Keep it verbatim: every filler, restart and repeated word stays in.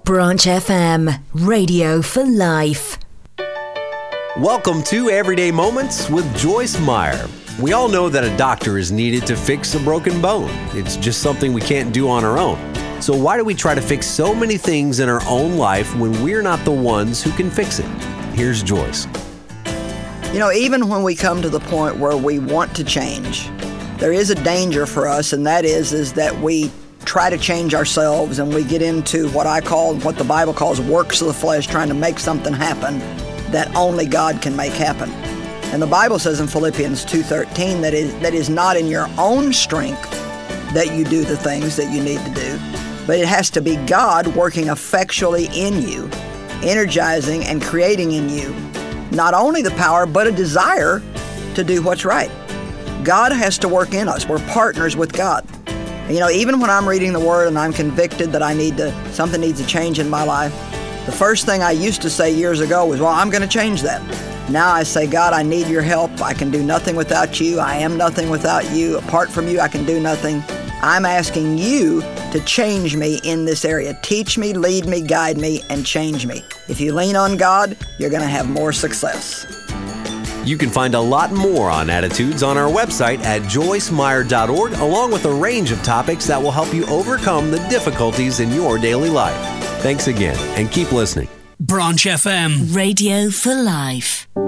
Branch F M, radio for life. Welcome to Everyday Moments with Joyce Meyer. We all know that a doctor is needed to fix a broken bone. It's just something we can't do on our own. So why do we try to fix so many things in our own life when we're not the ones who can fix it? Here's Joyce. You know, even when we come to the point where we want to change, there is a danger for us, and that is, is that we try to change ourselves and we get into what I call, what the Bible calls works of the flesh, trying to make something happen that only God can make happen. And the Bible says in Philippians two thirteen that is that is not in your own strength that you do the things that you need to do, but it has to be God working effectually in you, energizing and creating in you not only the power, but a desire to do what's right. God has to work in us. We're partners with God. You know, even when I'm reading the Word and I'm convicted that I need to, something needs to change in my life, the first thing I used to say years ago was, well, I'm going to change that. Now I say, God, I need your help. I can do nothing without you. I am nothing without you. Apart from you, I can do nothing. I'm asking you to change me in this area. Teach me, lead me, guide me, and change me. If you lean on God, you're going to have more success. You can find a lot more on attitudes on our website at joyce meyer dot org, along with a range of topics that will help you overcome the difficulties in your daily life. Thanks again, and keep listening. Branch F M, radio for life.